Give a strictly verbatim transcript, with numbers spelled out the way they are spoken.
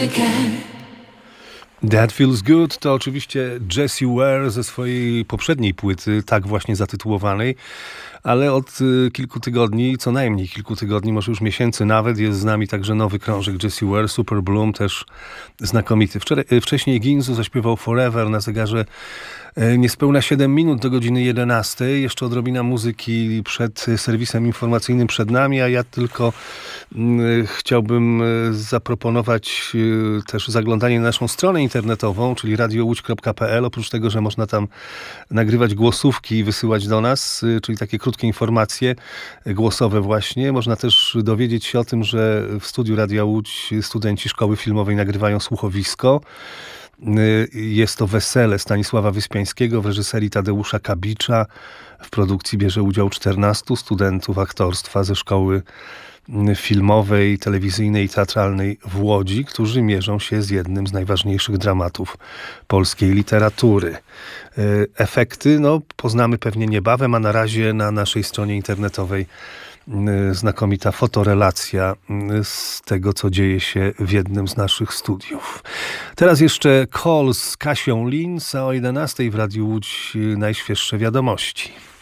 That Feels Good to oczywiście Jessie Ware ze swojej poprzedniej płyty, tak właśnie zatytułowanej, ale od y, kilku tygodni, co najmniej kilku tygodni, może już miesięcy nawet, jest z nami także nowy krążek Jessie Ware, Super Bloom, też znakomity. Wczoraj, y, wcześniej Ginzu zaśpiewał Forever na zegarze y, niespełna siedem minut do godziny jedenastej. Jeszcze odrobina muzyki przed serwisem informacyjnym przed nami, a ja tylko y, chciałbym y, zaproponować y, też zaglądanie na naszą stronę internetową, czyli radio łódź kropka p l. Oprócz tego, że można tam nagrywać głosówki i wysyłać do nas, y, czyli takie krótkie informacje głosowe właśnie. Można też dowiedzieć się o tym, że w studiu Radia Łódź studenci Szkoły Filmowej nagrywają słuchowisko. Jest to Wesele Stanisława Wyspiańskiego w reżyserii Tadeusza Kabicza. W produkcji bierze udział czternastu studentów aktorstwa ze Szkoły Filmowej, Telewizyjnej i Teatralnej w Łodzi, którzy mierzą się z jednym z najważniejszych dramatów polskiej literatury. Efekty no, poznamy pewnie niebawem, a na razie na naszej stronie internetowej znakomita fotorelacja z tego, co dzieje się w jednym z naszych studiów. Teraz jeszcze call z Kasią Lins, a o jedenastej w Radiu Łódź najświeższe wiadomości.